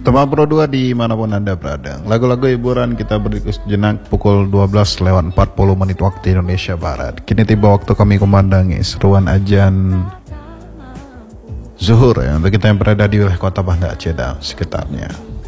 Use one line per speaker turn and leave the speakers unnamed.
Teman Pro 2 dimanapun Anda berada. Lagu-lagu hiburan kita beri sejenak pukul 12:40 waktu Indonesia Barat. Kini tiba waktu kami kumandangi seruan ajan zuhur ya, untuk kita yang berada di wilayah kota Banda Aceh dan sekitarnya.